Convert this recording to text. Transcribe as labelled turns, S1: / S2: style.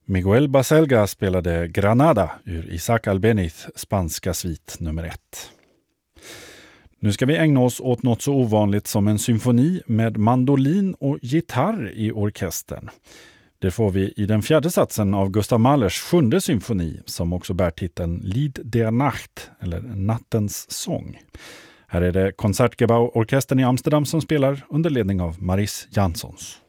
S1: Miguel Baselga spelade Granada ur Isaac Albéniz spanska svit nummer 1. Nu ska vi ägna oss åt något så ovanligt som en symfoni med mandolin och gitarr i orkestern. Det får vi i den 4:e satsen av Gustav Mahlers 7:e symfoni som också bär titeln Lied der Nacht eller Nattens sång. Här är det Concertgebouw-orkestern i Amsterdam som spelar under ledning av Maris Jansons.